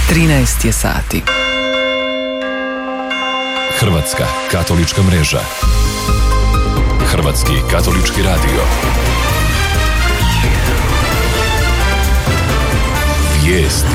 13 je sati. Hrvatska katolička mreža. Hrvatski katolički radio. Vijesti.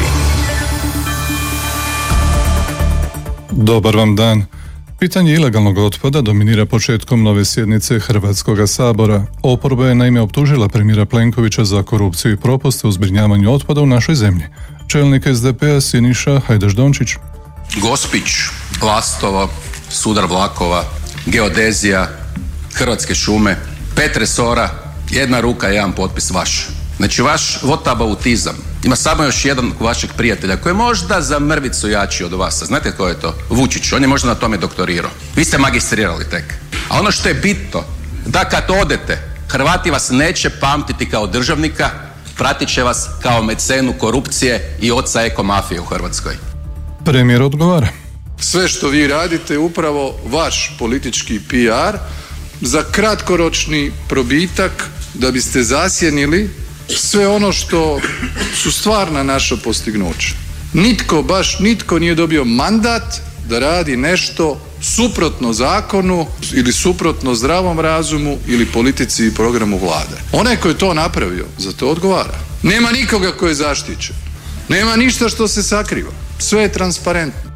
Dobar vam dan. Pitanje ilegalnog otpada dominira početkom nove sjednice Hrvatskoga sabora. Oporba je naime optužila premijera Plenkovića za korupciju i propuste u zbrinjavanju otpada u našoj zemlji. Čelnik SDP-a Siniša Hajdaš-Dončić. Gospić, Lastovo, sudar vlakova, geodezija, Hrvatske šume, 5 resora, 1 ruka, 1 potpis vaš. Znači vaš votabautizam. Ima samo još jedan vašeg prijatelja koji je možda za mrvicu jači od vas. Znate tko je to? Vučić. On je možda na tome doktorirao. Vi ste magistrirali tek. A ono što je bitno, da kad odete, Hrvati vas neće pamtiti kao državnika, pratit će vas kao mecenu korupcije i oca ekomafije u Hrvatskoj. Premijer odgovara. Sve što vi radite je upravo vaš politički PR za kratkoročni probitak da biste zasjenili sve ono što su stvarna naša postignuća. Nitko nije dobio mandat da radi nešto suprotno zakonu ili suprotno zdravom razumu ili politici i programu vlade. Onaj koji je to napravio, za to odgovara. Nema nikoga koji je zaštićen. Nema ništa što se sakriva. Sve je transparentno.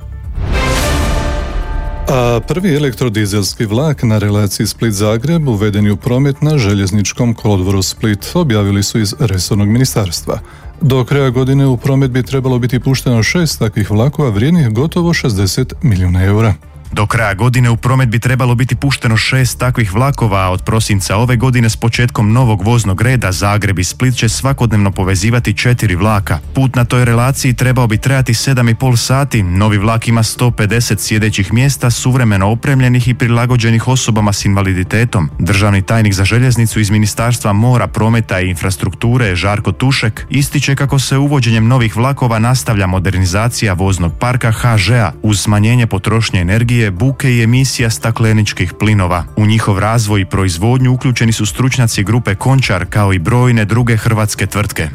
A prvi elektrodizelski vlak na relaciji Split-Zagreb uveden je u promet na željezničkom kolodvoru Split, objavili su iz resornog ministarstva. Do kraja godine u promet bi trebalo biti pušteno 6 takvih vlakova vrijednih gotovo 60 milijuna eura. Do kraja godine u promet bi trebalo biti pušteno 6 takvih vlakova, a od prosinca ove godine s početkom novog voznog reda Zagreb i Split će svakodnevno povezivati 4 vlaka. Put na toj relaciji trebao bi trajati 7,5 sati. Novi vlak ima 150 sjedećih mjesta, suvremeno opremljenih i prilagođenih osobama s invaliditetom. Državni tajnik za željeznicu iz Ministarstva mora, prometa i infrastrukture Žarko Tušek ističe kako se uvođenjem novih vlakova nastavlja modernizacija voznog parka HŽ-a uz smanjenje potrošnje energije, buke i emisija stakleničkih plinova. U njihov razvoj i proizvodnju uključeni su stručnjaci grupe Končar kao i brojne druge hrvatske tvrtke.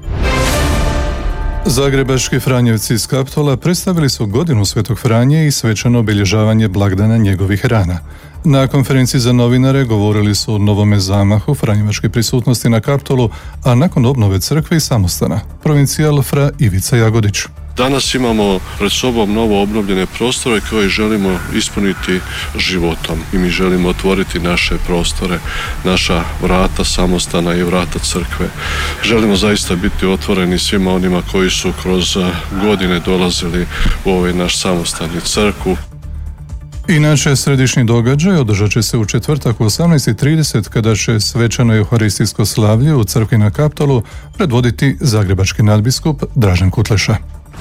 Zagrebački Franjevci iz Kaptola predstavili su godinu Svetog Franje i svečano obilježavanje blagdana njegovih rana. Na konferenciji za novinare govorili su o novome zamahu franjevačke prisutnosti na Kaptolu, a nakon obnove crkve i samostana, provincijal fra Ivica Jagodić. Danas imamo pred sobom novo obnovljene prostore koje želimo ispuniti životom i mi želimo otvoriti naše prostore, naša vrata samostana i vrata crkve. Želimo zaista biti otvoreni svima onima koji su kroz godine dolazili u ovaj naš samostan i crkvu. Inače, središnji događaj održat će se u četvrtak u 18:30 kada će svečano euharistijsko slavlje u crkvi na Kaptolu predvoditi zagrebački nadbiskup Dražen Kutleša.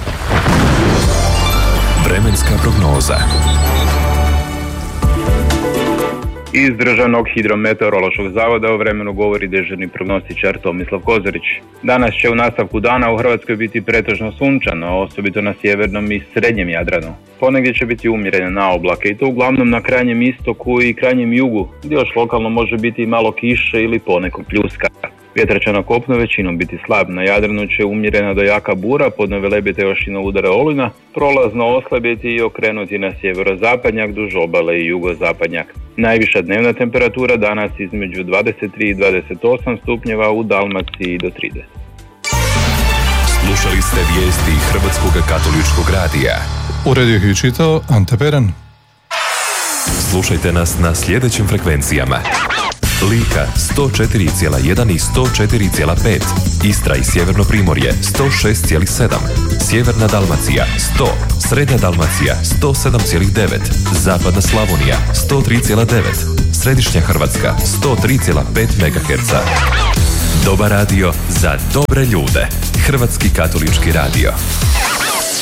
Vremenska prognoza. Iz Državnog hidrometeorološkog zavoda o vremenu govori dežurni prognostičar Tomislav Kozarić. Danas će u nastavku dana u Hrvatskoj biti pretežno sunčano, osobito na sjevernom i srednjem Jadranu. Ponegdje će biti umjerene na oblake i to uglavnom na krajnjem istoku i krajnjem jugu, gdje još lokalno može biti i malo kiše ili ponekog pljuska. Vjetar će na kopnu većinom biti slab, na Jadranu će umjerena do jaka bura, podno Velebita još i na udare olujna, prolazno oslabjeti i okrenuti na sjeverozapadnjak duž obale i jugozapadnjak. Najviša dnevna temperatura danas između 23 i 28 stupnjeva, u Dalmaciji do 30. Slušali ste vijesti Hrvatskog katoličkog radija. Uredio ih čitao Ante Peran. Slušajte nas na sljedećim frekvencijama: Lika 104,1 i 104,5, Istra i Sjeverno Primorje 106,7, Sjeverna Dalmacija 100, Srednja Dalmacija 107,9, Zapadna Slavonija 103,9, Središnja Hrvatska 103,5 MHz. Dobar radio za dobre ljude. Hrvatski katolički radio.